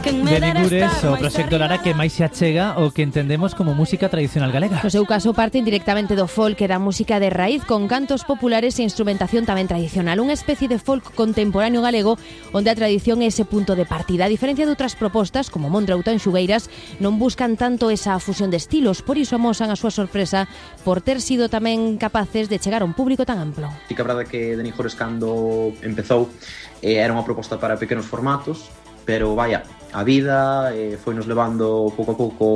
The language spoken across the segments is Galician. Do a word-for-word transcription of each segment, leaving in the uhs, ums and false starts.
Benigures, o proxecto Lara que máis se achega o que entendemos como música tradicional galega. No seu caso parten directamente do folk e da música de raíz con cantos populares e instrumentación tamén tradicional, unha especie de folk contemporáneo galego onde a tradición é ese punto de partida. A diferencia de outras propostas como Mondra ou Tanxugueiras, non buscan tanto esa fusión de estilos, por iso amosan a súa sorpresa por ter sido tamén capaces de chegar a un público tan amplo. E que a verdade que Benigures cando empezou eh, era unha proposta para pequenos formatos, pero vaya, a vida eh, foi nos levando pouco a pouco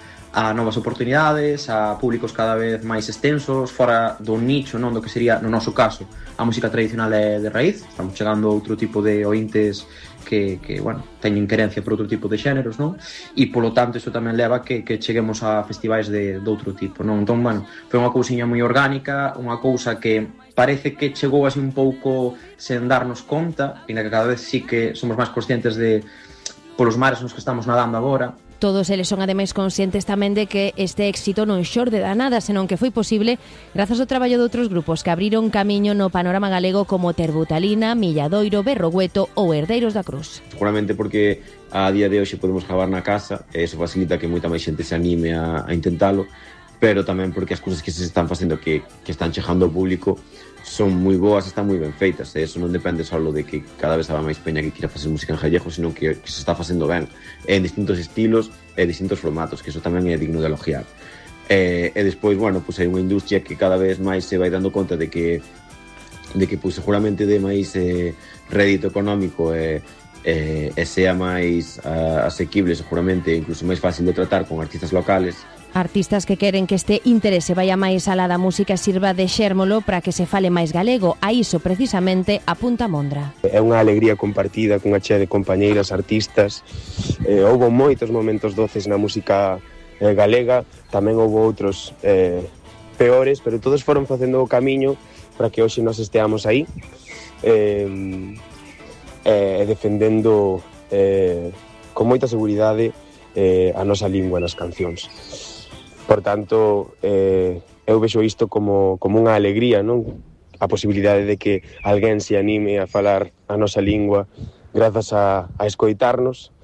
a novas oportunidades, a públicos cada vez máis extensos, fora do nicho, non do que sería, no noso caso, a música tradicional é de raíz. Estamos chegando a outro tipo de ointes que, que bueno, teñen querencia por outro tipo de xéneros, non? E, polo tanto, iso tamén leva que, que cheguemos a festivais de, de outro tipo, non? Entón, bueno, foi unha cousiña moi orgánica, unha cousa que parece que chegou así un pouco sen darnos conta, e na que cada vez sí que somos máis conscientes de polos mares nos que estamos nadando agora. Todos eles son ademais conscientes tamén de que este éxito non xorde da nada, senón que foi posible grazas ao traballo de outros grupos que abriron camiño no panorama galego como Terbutalina, Milladoiro, Berrogueto ou Herdeiros da Cruz. Seguramente porque a día de hoxe podemos gravar na casa, e iso facilita que moita máis xente se anime a, a intentalo, pero tamén porque as cousas que se están facendo que, que están chegando ao público son moi boas, están moi ben feitas, e eso non depende só de que cada vez haba máis peña que quira facer música en gallego, sino que, que se está facendo ben en distintos estilos e distintos formatos, que eso tamén é digno de elogiar. E, e despois, bueno, pues hai unha industria que cada vez máis se vai dando conta de que de que pues, seguramente de máis eh, rédito económico e, e, e sea máis uh, asequible, seguramente incluso máis fácil de tratar con artistas locales. Artistas que queren que este interese vaya máis alá da música sirva de xérmolo para que se fale máis galego. A iso precisamente apunta Mondra. É unha alegría compartida cunha chea de compañeiras artistas. Eh, houbo moitos momentos doces na música eh, galega, tamén houbo outros eh, peores, pero todos foron facendo o camiño para que hoxe nos esteamos aí eh, eh, defendendo eh, con moita seguridade eh, a nosa lingua nas cancións. Por tanto, eh, eu vexo isto como, como unha alegría, non? A posibilidade de que alguén se anime a falar a nosa lingua grazas a, a escoitarnos